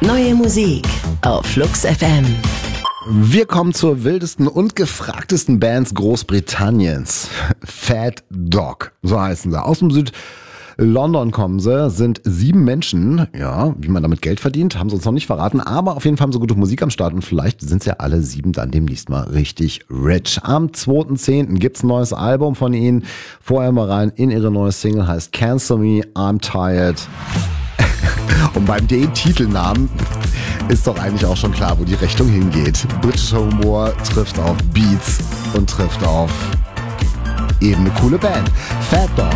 Neue Musik auf Flux FM. Wir kommen zur wildesten und gefragtesten Bands Großbritanniens. Fat Dog, so heißen sie. Aus dem Süd-London kommen sie, sind 7 Menschen. Ja, wie man damit Geld verdient, haben sie uns noch nicht verraten. Aber auf jeden Fall haben sie gute Musik am Start und vielleicht sind sie ja alle 7 dann demnächst mal richtig rich. Am 2.10. gibt's ein neues Album von ihnen. Vorher mal rein in ihre neue Single, heißt Cancel Me, I'm Tired. Und beim Titelnamen ist doch eigentlich auch schon klar, wo die Rechnung hingeht. Britischer Humor trifft auf Beats und trifft auf eben eine coole Band. Fat Dog.